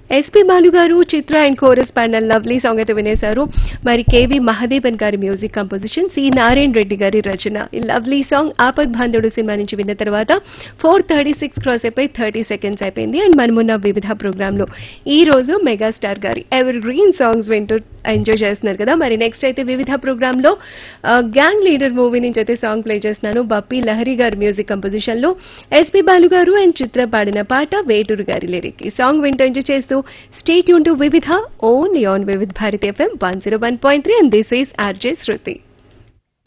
SP Balu గారు చిత్ర and chorus పాడిన lovely song అయితే వినేశారు. మరి కేవి మహదేవన్ గారి music composition, C Narayana Reddy గారి రచన. ఈ లవ్లీ సాంగ్ ఆపద్ బాంధవుడు సినిమా నుంచి విన్న తర్వాత 4:36 క్రాస్ అయిపోయి 30 సెకండ్స్ అయిపోయింది. అండ్ మనమున్న వివిధ ప్రోగ్రామ్ లో ఈ రోజు మెగాస్టార్ గారి ఎవర్ గ్రీన్ సాంగ్స్ వింటూ ఎంజాయ్ చేస్తున్నారు కదా. మరి నెక్స్ట్ అయితే వివిధ ప్రోగ్రామ్ లో గ్యాంగ్ లీడర్ మూవీ నుంచి అయితే సాంగ్ ప్లే చేస్తున్నాను. బప్పి లహరి గారి మ్యూజిక్ కంపోజిషన్ లో ఎస్పీ బాలు గారు అండ్ చిత్ర పాడిన పాట, వేటూరు గారి లిరిక్. ఈ సాంగ్ వింటూ ఎంజాయ్ చేస్తూ స్టే ట్యూన్ టు వివిధ ఓన్లీ ఆన్ వివిధ Bharati FM 101.3 and this is RJ Shruti.